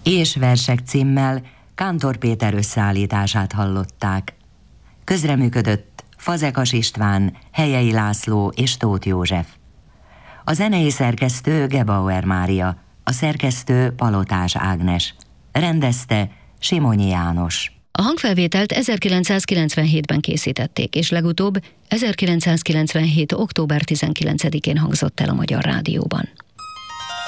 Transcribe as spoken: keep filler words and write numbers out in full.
és versek címmel Kántor Péter összeállítását hallották. Közreműködött Fazekas István, Helyei László és Tóth József. A zenei szerkesztő Gebauer Mária, a szerkesztő Palotás Ágnes, rendezte Simonyi János. A hangfelvételt ezerkilencszázkilencvenhétben készítették, és legutóbb ezerkilencszázkilencvenhét. október tizenkilencedikén hangzott el a Magyar Rádióban.